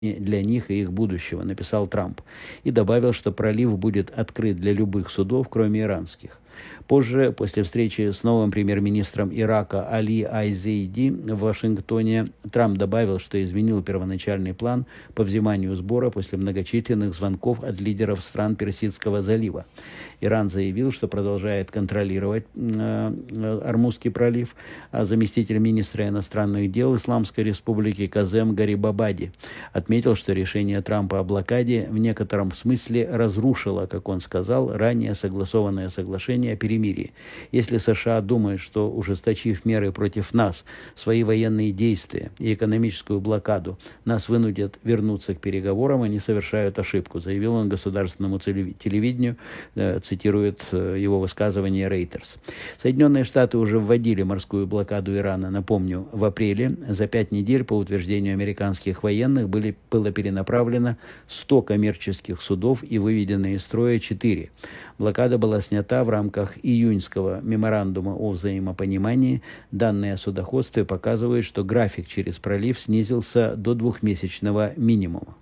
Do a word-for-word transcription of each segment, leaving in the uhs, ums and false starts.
для них и их будущего, написал Трамп, и добавил, что пролив будет открыт для любых судов, кроме иранских. Позже, после встречи с новым премьер-министром Ирака Али Аль-Заиди в Вашингтоне, Трамп добавил, что изменил первоначальный план по взиманию сбора после многочисленных звонков от лидеров стран Персидского залива. Иран заявил, что продолжает контролировать э, Ормузский пролив, а заместитель министра иностранных дел Исламской республики Казем Гарибабади отметил, что решение Трампа о блокаде в некотором смысле разрушило, как он сказал, ранее согласованное соглашение о перемирии. Если США думают, что, ужесточив меры против нас, свои военные действия и экономическую блокаду, нас вынудят вернуться к переговорам, они совершают ошибку, заявил он государственному телевидению, цитирует его высказывание Reuters. Соединенные Штаты уже вводили морскую блокаду Ирана. Напомню, в апреле за пять недель, по утверждению американских военных, были, было перенаправлено сто коммерческих судов и выведено из строя четыре. Блокада была снята в рамках июньского меморандума о взаимопонимании. Данные о судоходстве показывают, что график через пролив снизился до двухмесячного минимума.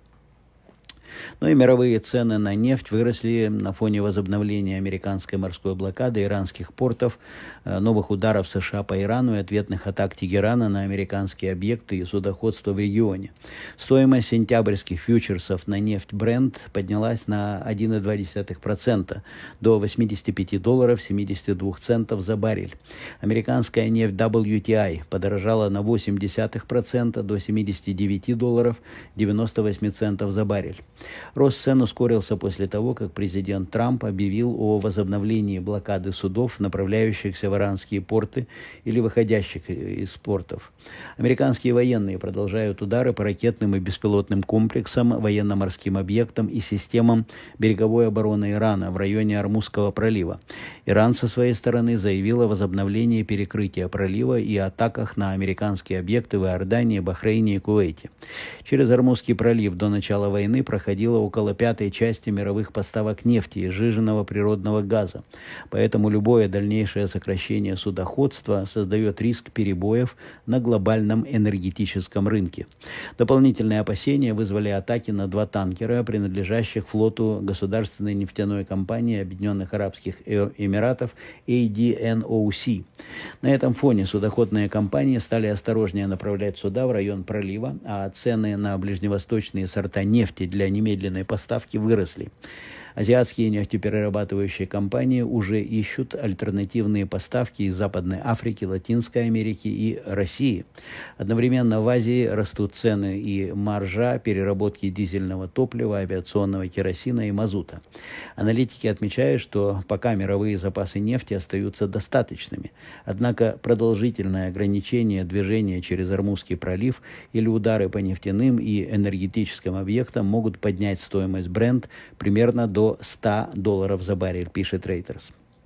Ну и мировые цены на нефть выросли на фоне возобновления американской морской блокады иранских портов, новых ударов США по Ирану и ответных атак Тегерана на американские объекты и судоходство в регионе. Стоимость сентябрьских фьючерсов на нефть Brent поднялась на один целых два десятых процента до восьмидесяти пяти долларов семидесяти двух центов за баррель. Американская нефть дабл ю ти ай подорожала на восемь десятых процента до семидесяти девяти долларов девяноста восьми центов за баррель. Рост цен ускорился после того, как президент Трамп объявил о возобновлении блокады судов, направляющихся в иранские порты или выходящих из портов. Американские военные продолжают удары по ракетным и беспилотным комплексам, военно-морским объектам и системам береговой обороны Ирана в районе Ормузского пролива. Иран со своей стороны заявил о возобновлении перекрытия пролива и атаках на американские объекты в Иордании, Бахрейне и Кувейте. Через Ормузский пролив до начала войны проходило около пятой части мировых поставок нефти и сжиженного природного газа. Поэтому любое дальнейшее сокращение судоходства создает риск перебоев на глобальном энергетическом рынке. Дополнительные опасения вызвали атаки на два танкера, принадлежащих флоту государственной нефтяной компании Объединенных Арабских Эмиратов эй ди эн оу си. На этом фоне судоходные компании стали осторожнее направлять суда в район пролива, а цены на ближневосточные сорта нефти для немедленной поставки выросли. Азиатские нефтеперерабатывающие компании уже ищут альтернативные поставки из Западной Африки, Латинской Америки и России. Одновременно в Азии растут цены и маржа переработки дизельного топлива, авиационного керосина и мазута. Аналитики отмечают, что пока мировые запасы нефти остаются достаточными. Однако продолжительное ограничение движения через Ормузский пролив или удары по нефтяным и энергетическим объектам могут поднять стоимость Brent примерно до до ста долларов за баррель, пишет Reuters.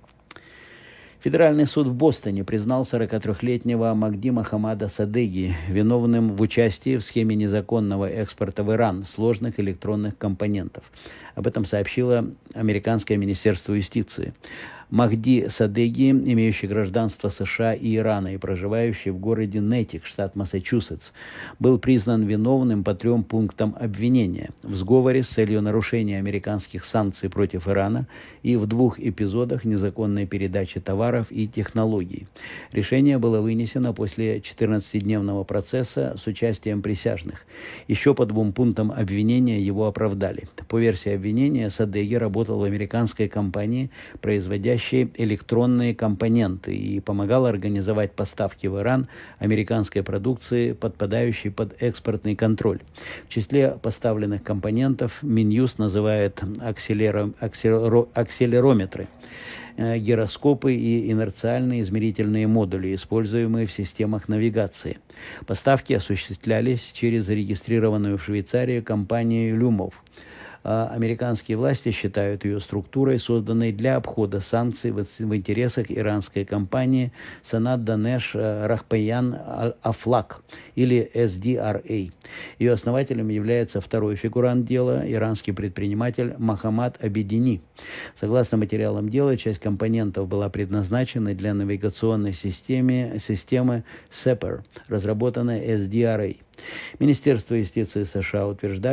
Федеральный суд в Бостоне признал сорокатрёхлетнего Махди Мохаммада Садеги виновным в участии в схеме незаконного экспорта в Иран сложных электронных компонентов. Об этом сообщило американское министерство юстиции. Махди Садеги, имеющий гражданство США и Ирана и проживающий в городе Неттик, штат Массачусетс, был признан виновным по трем пунктам обвинения: в сговоре с целью нарушения американских санкций против Ирана и в двух эпизодах незаконной передачи товаров и технологий. Решение было вынесено после четырнадцатидневного процесса с участием присяжных. Еще по двум пунктам обвинения его оправдали. По версии обвинения, Садеги работал в американской компании, производящей электронные компоненты, и помогал организовать поставки в Иран американской продукции, подпадающей под экспортный контроль. В числе поставленных компонентов Минюст называет акселеро, акселеро, акселерометры, гироскопы и инерциальные измерительные модули, используемые в системах навигации. Поставки осуществлялись через зарегистрированную в Швейцарии компанию Lumov. А американские власти считают ее структурой, созданной для обхода санкций в интересах иранской компании Санат Данеш Рахпаян Афлак или эс ди ар эй. Ее основателем является второй фигурант дела, иранский предприниматель Мохаммад Абедини. Согласно материалам дела, часть компонентов была предназначена для навигационной системы, системы сепар, разработанной эс ди ар эй. Министерство юстиции США утверждает,